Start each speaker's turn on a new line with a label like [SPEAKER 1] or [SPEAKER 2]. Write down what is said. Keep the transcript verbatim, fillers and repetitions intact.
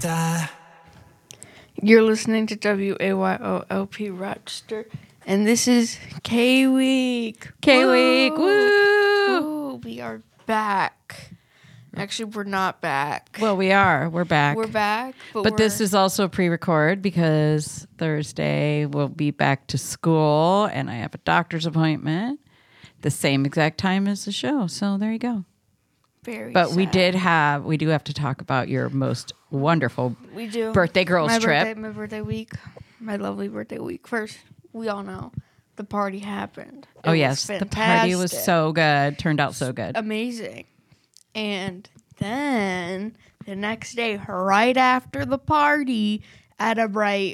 [SPEAKER 1] You're listening to W A Y O L P Rochester, and this is K-Week.
[SPEAKER 2] K-Week, woo!
[SPEAKER 1] Woo! We are back. Actually, we're not back.
[SPEAKER 2] Well, we are. We're back.
[SPEAKER 1] We're back, but,
[SPEAKER 2] But
[SPEAKER 1] we're,
[SPEAKER 2] this is also pre-record because Thursday we'll be back to school, and I have a doctor's appointment the same exact time as the show. So there you go.
[SPEAKER 1] very
[SPEAKER 2] But we
[SPEAKER 1] sad.
[SPEAKER 2] did have, we do have to talk about your most wonderful
[SPEAKER 1] we do
[SPEAKER 2] birthday girls
[SPEAKER 1] my
[SPEAKER 2] trip.
[SPEAKER 1] Birthday, my birthday week, my lovely birthday week. First, we all know the party happened. It
[SPEAKER 2] Oh,
[SPEAKER 1] was
[SPEAKER 2] yes. The party was
[SPEAKER 1] fantastic.
[SPEAKER 2] so good. Turned out so good.
[SPEAKER 1] Amazing. And then the next day, right after the party, at about